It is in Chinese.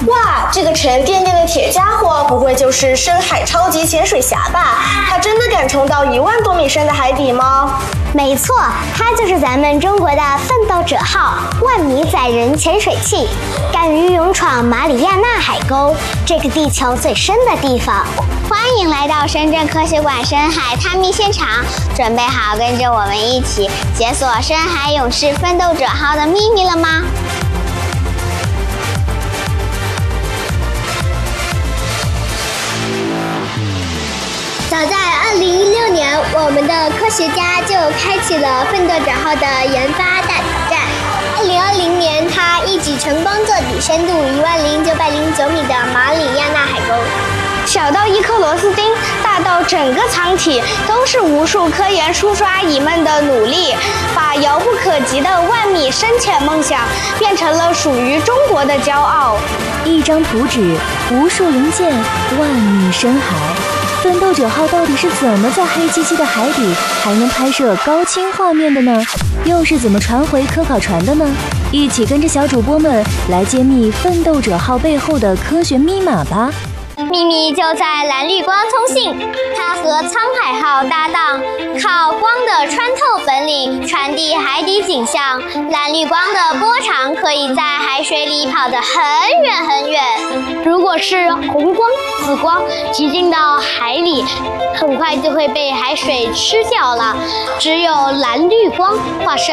哇，这个沉甸甸的铁家伙，不会就是深海超级潜水侠吧？他真的敢冲到10000多米深的海底吗？ 没错，它就是咱们中国的奋斗者号10000米载人潜水器，敢于勇闯马里亚纳海沟，这个地球最深的地方。欢迎来到深圳科学馆深海探秘现场，准备好跟着我们一起解锁深海勇士奋斗者号的秘密了吗？ 早在2016年，我们的科学家就开启了奋斗者号的研发大挑战。2020年，它一举成功坐底深度10909米的马里亚纳海沟。 小到一颗螺丝钉，大到整个舱体，都是无数科研叔叔阿姨们的努力，把遥不可及的10000米深潜梦想变成了属于中国的骄傲。 一张图纸，无数零件，10000米深海。奋斗者号到底是怎么在黑漆漆的海底还能拍摄高清画面的呢？又是怎么传回科考船的呢？一起跟着小主播们来揭秘奋斗者号背后的科学密码吧！ 秘密就在蓝绿光通信，它和沧海号搭档，靠光的穿透本领传递海底景象。蓝绿光的波长可以在海水里跑得很远很远。 如果是红光、紫光挤进到海里，很快就会被海水吃掉了。只有蓝绿光化身